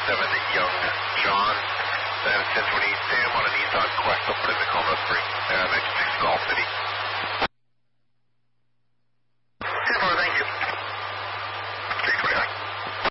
Young John. That is 1020 Sam on a Nissan Quest. I'll put in the Colorado Springs, 96 Golf City.